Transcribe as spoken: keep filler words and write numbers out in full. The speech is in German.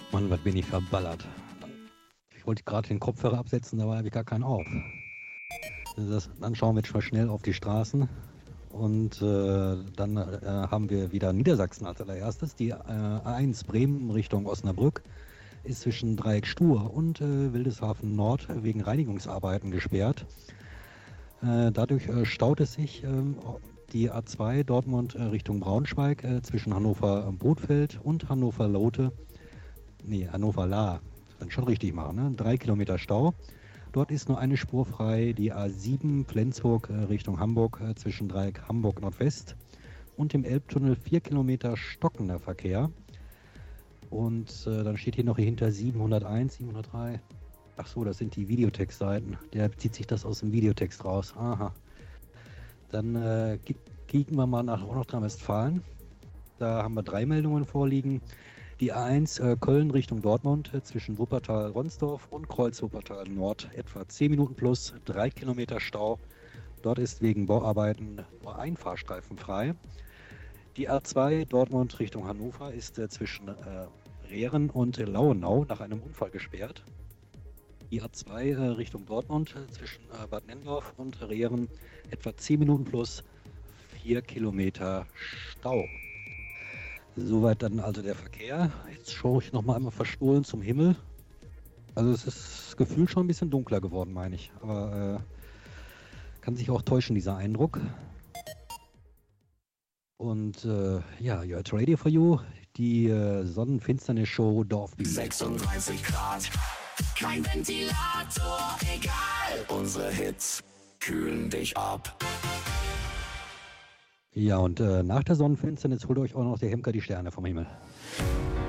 Mann, was bin ich verballert. Ich wollte gerade den Kopfhörer absetzen, dabei habe ich gar keinen auf. Das, dann schauen wir jetzt mal schnell auf die Straßen. Und äh, dann äh, haben wir wieder Niedersachsen als allererstes. Die äh, A eins Bremen Richtung Osnabrück ist zwischen Dreieck Stur und äh, Wildeshafen Nord wegen Reinigungsarbeiten gesperrt. Äh, dadurch äh, staut es sich äh, die A zwei Dortmund äh, Richtung Braunschweig äh, zwischen Hannover-Bothfeld und Hannover-Lote. Nee, Hannover-La. Dann schon richtig machen, ne? Drei Kilometer Stau. Dort ist nur eine Spur frei, die A sieben Flensburg äh, Richtung Hamburg äh, zwischen Dreieck Hamburg Nordwest und dem Elbtunnel vier Kilometer stockender Verkehr. Und äh, dann steht hier noch hinter siebenhunderteins, siebenhundertdrei. Ach so, das sind die Videotextseiten. Der zieht sich das aus dem Videotext raus. Aha. Dann äh, kicken wir mal nach Nordrhein-Westfalen. Da haben wir drei Meldungen vorliegen. Die A eins äh, Köln Richtung Dortmund äh, zwischen Wuppertal-Ronsdorf und Kreuz-Wuppertal Nord etwa zehn Minuten plus, drei Kilometer Stau. Dort ist wegen Bauarbeiten nur ein Fahrstreifen frei. Die A zwei Dortmund Richtung Hannover ist äh, zwischen äh, Rehren und äh, Lauenau nach einem Unfall gesperrt. Die A zwei äh, Richtung Dortmund äh, zwischen äh, Bad Nenndorf und Rehren etwa zehn Minuten plus, vier Kilometer Stau. Soweit dann also der Verkehr. Jetzt schaue ich nochmal einmal verstohlen zum Himmel. Also es ist gefühlt schon ein bisschen dunkler geworden, meine ich. Aber äh, kann sich auch täuschen, dieser Eindruck. Und äh, ja, you're at Radio for You, die äh, Sonnenfinsternis-Show Dorfbeat. sechsunddreißig Grad, kein Ventilator, egal. Unsere Hits kühlen dich ab. Ja, und äh, nach der Sonnenfinsternis holt euch auch noch der Hemker die Sterne vom Himmel.